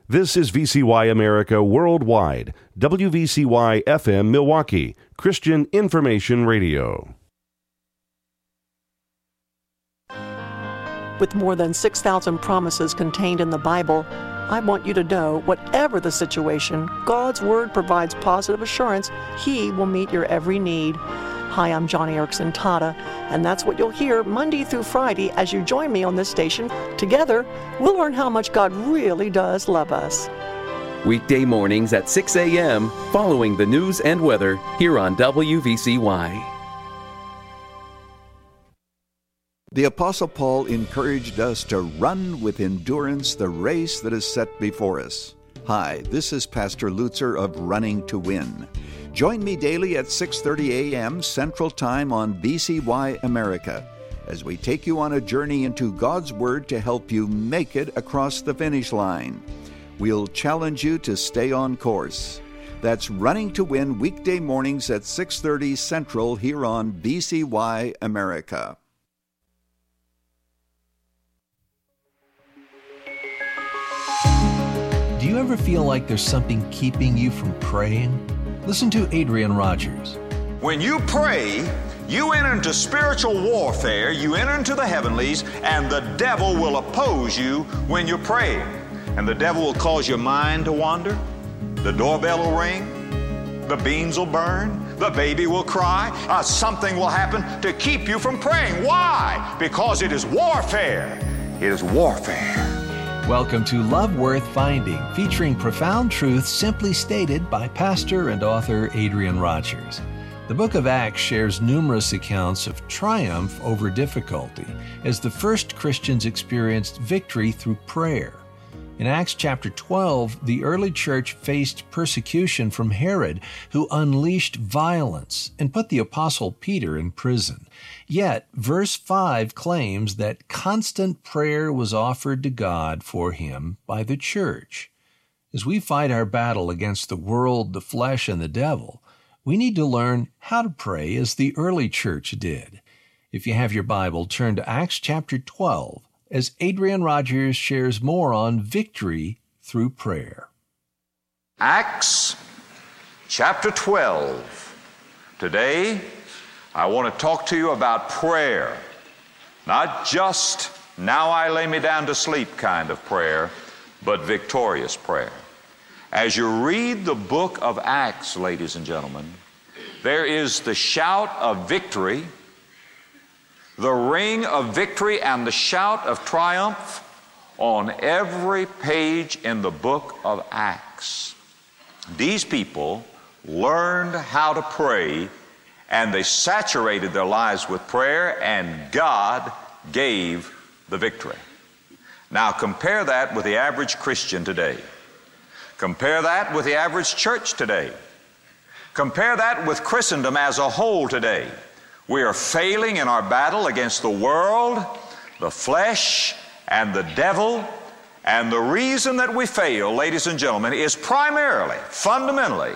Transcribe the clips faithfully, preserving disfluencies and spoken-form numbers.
This is V C Y America Worldwide, W V C Y F M Milwaukee, Christian Information Radio. With more than six thousand promises contained in the Bible, I want you to know, whatever the situation, God's Word provides positive assurance He will meet your every need. Hi, I'm Joni Eareckson Tada, and that's what you'll hear Monday through Friday as you join me on this station. Together, we'll learn how much God really does love us. Weekday mornings at six a.m., following the news and weather here on W V C Y. The Apostle Paul encouraged us to run with endurance the race that is set before us. Hi, this is Pastor Lutzer of Running to Win. Join me daily at six thirty a.m. Central Time on V C Y America as we take you on a journey into God's Word to help you make it across the finish line. We'll challenge you to stay on course. That's Running to Win weekday mornings at six thirty Central here on V C Y America. Do you ever feel like there's something keeping you from praying? Listen to Adrian Rogers. When you pray, you enter into spiritual warfare, you enter into the heavenlies, and the devil will oppose you when you're praying. And the devil will cause your mind to wander, the doorbell will ring, the beans will burn, the baby will cry, uh, something will happen to keep you from praying. Why? Because it is warfare. It is warfare. Welcome to Love Worth Finding, featuring profound truths simply stated by pastor and author Adrian Rogers. The book of Acts shares numerous accounts of triumph over difficulty as the first Christians experienced victory through prayer. In Acts chapter twelve, the early church faced persecution from Herod, who unleashed violence and put the apostle Peter in prison. Yet, verse five claims that constant prayer was offered to God for him by the church. As we fight our battle against the world, the flesh, and the devil, we need to learn how to pray as the early church did. If you have your Bible, turn to Acts chapter twelve, as Adrian Rogers shares more on victory through prayer. Acts chapter twelve. Today, I want to talk to you about prayer. Not just now I lay me down to sleep kind of prayer, but victorious prayer. As you read the book of Acts, ladies and gentlemen, there is the shout of victory, the ring of victory, and the shout of triumph on every page in the book of Acts. These people learned how to pray, and they saturated their lives with prayer, and God gave the victory. Now compare that with the average Christian today. Compare that with the average church today. Compare that with Christendom as a whole today. We are failing in our battle against the world, the flesh, and the devil. And the reason that we fail, ladies and gentlemen, is primarily, fundamentally,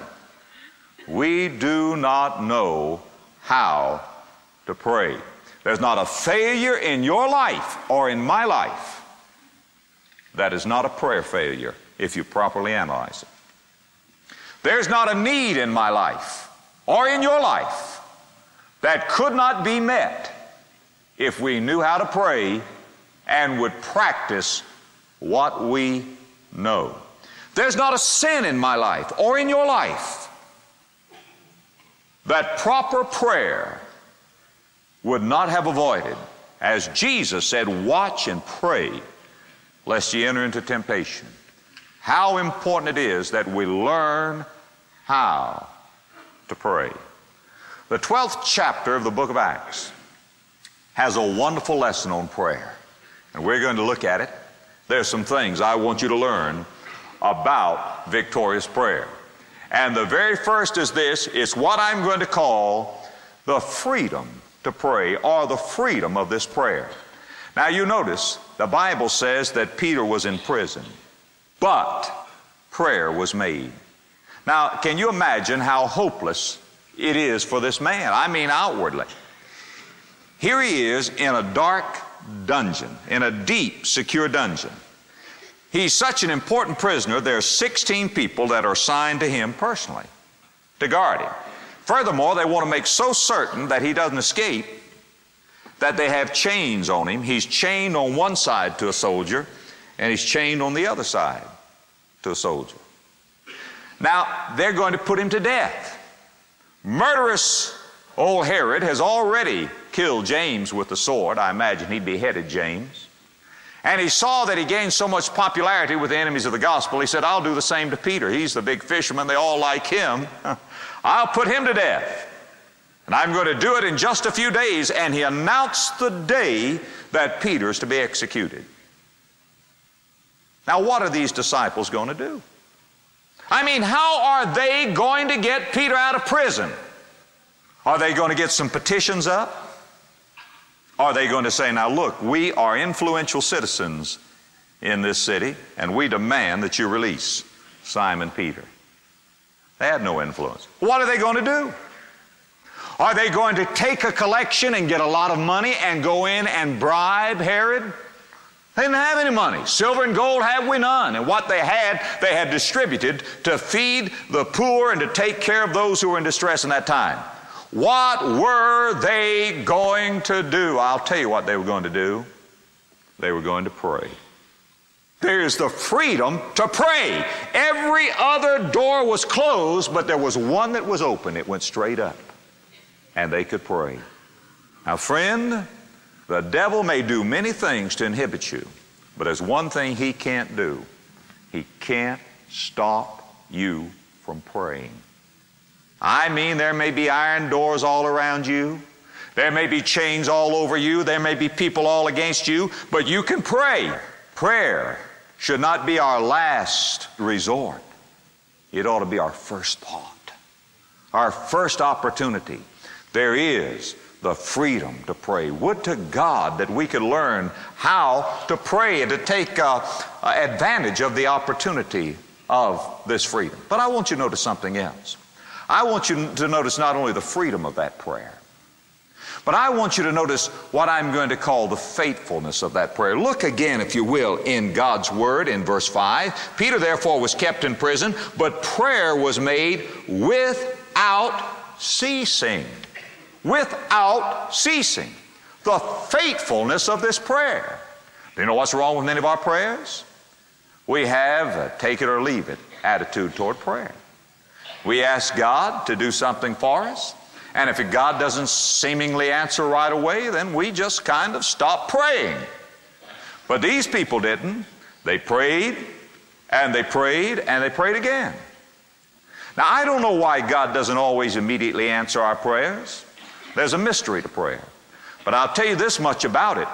we do not know how to pray. There's not a failure in your life or in my life that is not a prayer failure if you properly analyze it. There's not a need in my life or in your life that could not be met if we knew how to pray and would practice what we know. There's not a sin in my life or in your life that proper prayer would not have avoided. As Jesus said, watch and pray lest ye enter into temptation. How important it is that we learn how to pray. The twelfth chapter of the book of Acts has a wonderful lesson on prayer, and we're going to look at it. There's some things I want you to learn about victorious prayer. And the very first is this: it's what I'm going to call the freedom to pray, or the freedom of this prayer. Now you notice the Bible says that Peter was in prison, but prayer was made. Now, can you imagine how hopeless it is for this man? I mean, outwardly. Here he is in a dark dungeon, in a deep, secure dungeon. He's such an important prisoner, there are sixteen people that are assigned to him personally to guard him. Furthermore, they want to make so certain that he doesn't escape that they have chains on him. He's chained on one side to a soldier, and he's chained on the other side to a soldier. Now, they're going to put him to death. Murderous old Herod has already killed James with the sword. I imagine he beheaded James. And he saw that he gained so much popularity with the enemies of the gospel, he said, I'll do the same to Peter. He's the big fisherman. They all like him. I'll put him to death. And I'm going to do it in just a few days. And he announced the day that Peter's to be executed. Now, what are these disciples going to do? I mean, how are they going to get Peter out of prison? Are they going to get some petitions up? Are they going to say, now look, we are influential citizens in this city, and we demand that you release Simon Peter? They had no influence. What are they going to do? Are they going to take a collection and get a lot of money and go in and bribe Herod? They didn't have any money. Silver and gold have we none. And what they had, they had distributed to feed the poor and to take care of those who were in distress in that time. What were they going to do? I'll tell you what they were going to do. They were going to pray. There's the freedom to pray. Every other door was closed, but there was one that was open. It went straight up, and they could pray. Now, friend, the devil may do many things to inhibit you, but there's one thing he can't do. He can't stop you from praying. I mean, there may be iron doors all around you. There may be chains all over you. There may be people all against you, but you can pray. Prayer should not be our last resort. It ought to be our first thought, our first opportunity. There is the freedom to pray. Would to God that we could learn how to pray and to take uh, uh, advantage of the opportunity of this freedom. But I want you to notice something else. I want you to notice not only the freedom of that prayer, but I want you to notice what I'm going to call the faithfulness of that prayer. Look again, if you will, in God's Word in verse five. Peter therefore was kept in prison, but prayer was made without ceasing. Without ceasing. The faithfulness of this prayer. Do you know what's wrong with many of our prayers? We have a take it or leave it attitude toward prayer. We ask God to do something for us, and if God doesn't seemingly answer right away, then we just kind of stop praying. But these people didn't. They prayed, and they prayed, and they prayed again. Now, I don't know why God doesn't always immediately answer our prayers. There's a mystery to prayer. But I'll tell you this much about it.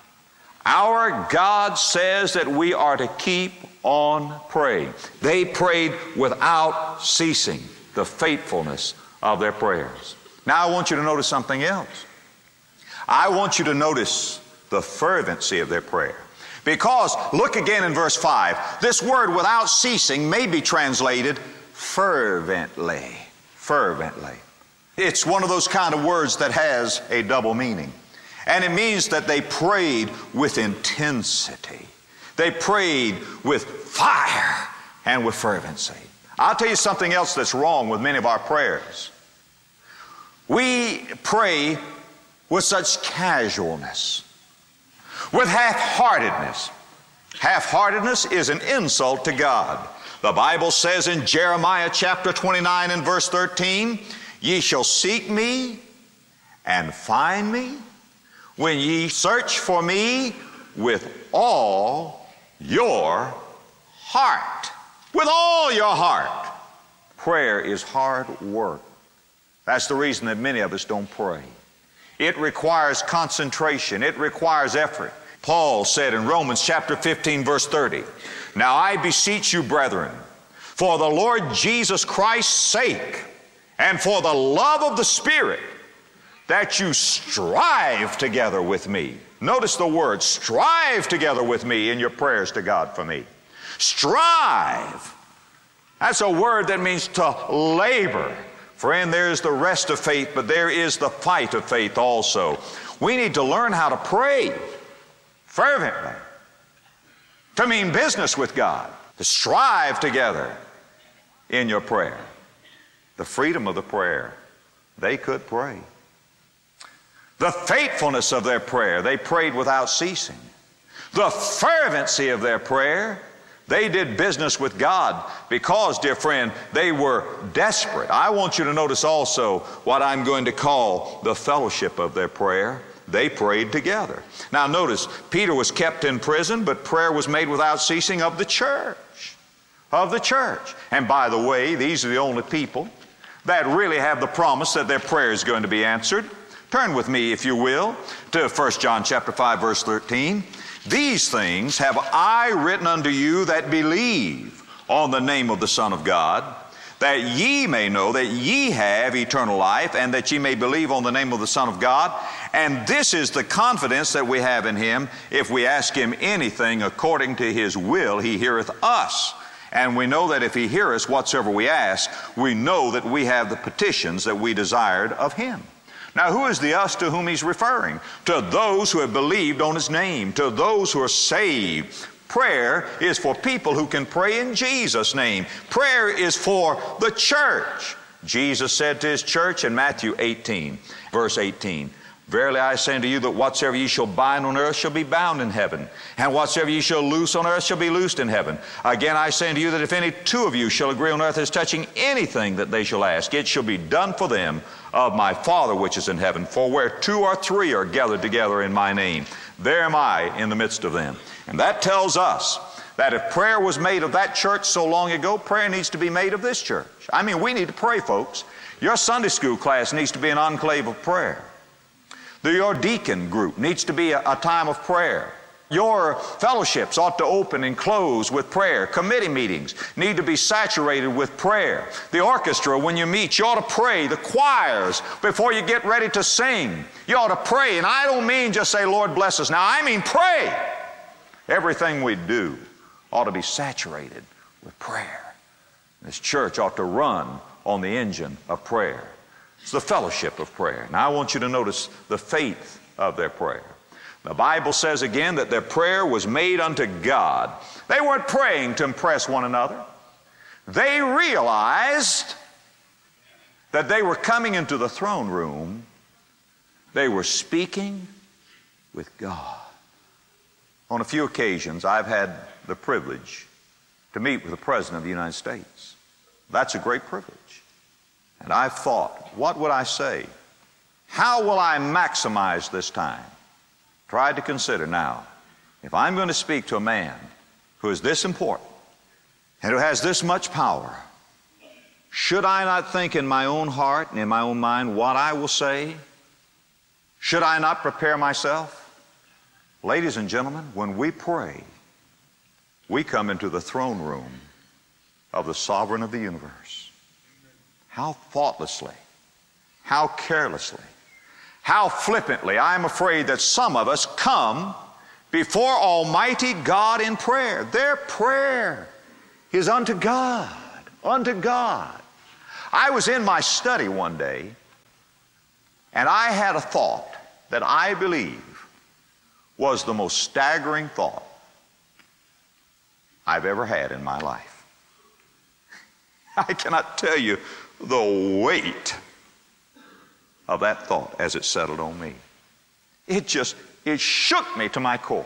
Our God says that we are to keep on praying. They prayed without ceasing, the faithfulness of their prayers. Now I want you to notice something else. I want you to notice the fervency of their prayer. Because, look again in verse five, this word without ceasing may be translated fervently. Fervently. It's one of those kind of words that has a double meaning. And it means that they prayed with intensity. They prayed with fire and with fervency. I'll tell you something else that's wrong with many of our prayers. We pray with such casualness, with half-heartedness. Half-heartedness is an insult to God. The Bible says in Jeremiah chapter twenty-nine and verse thirteen, ye shall seek me and find me when ye search for me with all your heart. With all your heart. Prayer is hard work. That's the reason that many of us don't pray. It requires concentration. It requires effort. Paul said in Romans chapter fifteen verse thirty, now I beseech you, brethren, for the Lord Jesus Christ's sake and for the love of the Spirit, that you strive together with me. Notice the word, strive together with me in your prayers to God for me. Strive. That's a word that means to labor. Friend, there's the rest of faith, but there is the fight of faith also. We need to learn how to pray fervently, to mean business with God, to strive together in your prayer. The freedom of the prayer, they could pray. The faithfulness of their prayer, they prayed without ceasing. The fervency of their prayer, they did business with God because, dear friend, they were desperate. I want you to notice also what I'm going to call the fellowship of their prayer. They prayed together. Now notice, Peter was kept in prison, but prayer was made without ceasing of the church. Of the church. And by the way, these are the only people that really have the promise that their prayer is going to be answered. Turn with me, if you will, to First John chapter five, verse thirteen. These things have I written unto you that believe on the name of the Son of God, that ye may know that ye have eternal life, and that ye may believe on the name of the Son of God. And this is the confidence that we have in Him. If we ask Him anything according to His will, He heareth us. And we know that if He hear us whatsoever we ask, we know that we have the petitions that we desired of Him. Now, who is the us to whom He's referring? To those who have believed on His name, to those who are saved. Prayer is for people who can pray in Jesus' name. Prayer is for the church. Jesus said to His church in Matthew eighteen, verse eighteen, Verily I say unto you that whatsoever ye shall bind on earth shall be bound in heaven, and whatsoever ye shall loose on earth shall be loosed in heaven. Again I say unto you that if any two of you shall agree on earth as touching anything that they shall ask, it shall be done for them of my Father which is in heaven. For where two or three are gathered together in my name, there am I in the midst of them. And that tells us that if prayer was made of that church so long ago, prayer needs to be made of this church. I mean, we need to pray, folks. Your Sunday school class needs to be an enclave of prayer. Your deacon group needs to be a, a time of prayer. Your fellowships ought to open and close with prayer. Committee meetings need to be saturated with prayer. The orchestra, when you meet, you ought to pray. The choirs, before you get ready to sing, you ought to pray. And I don't mean just say, Lord bless us. Now, I mean pray. Everything we do ought to be saturated with prayer. This church ought to run on the engine of prayer. It's the fellowship of prayer. Now I want you to notice the faith of their prayer. The Bible says again that their prayer was made unto God. They weren't praying to impress one another. They realized that they were coming into the throne room. They were speaking with God. On a few occasions, I've had the privilege to meet with the President of the United States. That's a great privilege. And I've thought, what would I say? How will I maximize this time? Tried to consider now, if I'm going to speak to a man who is this important and who has this much power, should I not think in my own heart and in my own mind what I will say? Should I not prepare myself? Ladies and gentlemen, when we pray, we come into the throne room of the sovereign of the universe. How thoughtlessly, how carelessly, how flippantly, I'm afraid that some of us come before Almighty God in prayer. Their prayer is unto God, unto God. I was in my study one day, and I had a thought that I believe was the most staggering thought I've ever had in my life. I cannot tell you the weight of that thought as it settled on me. It just, it shook me to my core.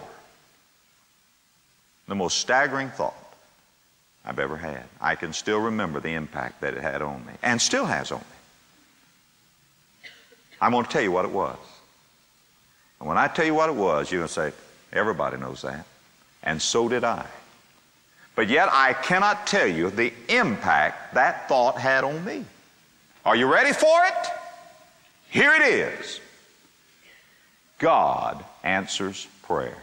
The most staggering thought I've ever had. I can still remember the impact that it had on me, and still has on me. I'm going to tell you what it was. And when I tell you what it was, you're going to say, everybody knows that. And so did I. But yet I cannot tell you the impact that thought had on me. Are you ready for it? Here it is. God answers prayer.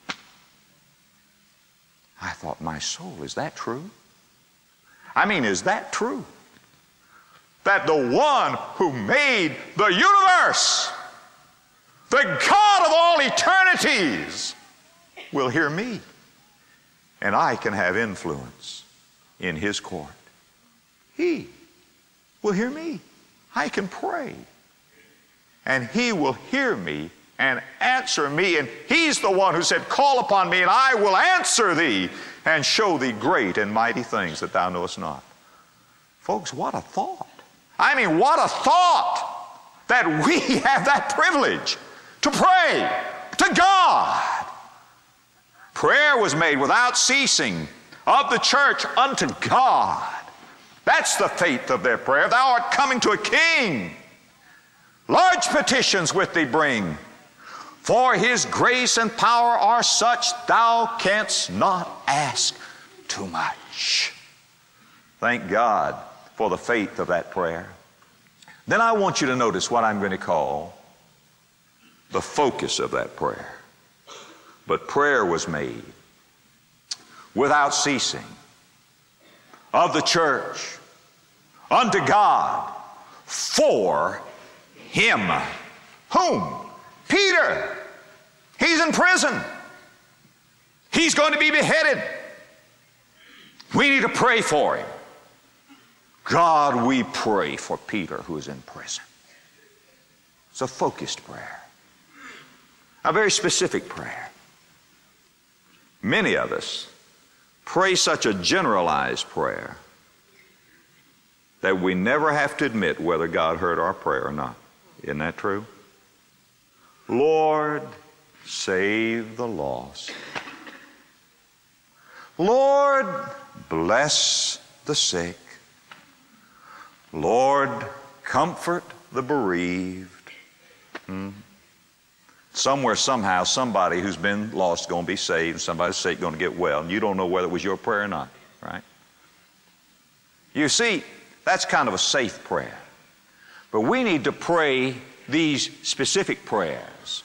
I thought, my soul, is that true? I mean, is that true? That the one who made the universe, the God of all eternities, will hear me. And I can have influence in His court. He will hear me. I can pray. And He will hear me and answer me. And he's the one who said, call upon me and I will answer thee and show thee great and mighty things that thou knowest not. Folks, what a thought. I mean, what a thought that we have that privilege to pray to God. Prayer was made without ceasing of the church unto God. That's the faith of their prayer. Thou art coming to a king. Large petitions with thee bring. For his grace and power are such thou canst not ask too much. Thank God for the faith of that prayer. Then I want you to notice what I'm going to call the focus of that prayer. But prayer was made without ceasing of the church unto God for him. Whom? Peter. He's in prison. He's going to be beheaded. We need to pray for him. God, we pray for Peter who is in prison. It's a focused prayer. A very specific prayer. Many of us pray such a generalized prayer that we never have to admit whether God heard our prayer or not. Isn't that true? Lord, save the lost. Lord, bless the sick. Lord, comfort the bereaved. Hmm. Somewhere, somehow, somebody who's been lost is going to be saved, somebody's sick going to get well, and you don't know whether it was your prayer or not, right? You see, that's kind of a safe prayer. But we need to pray these specific prayers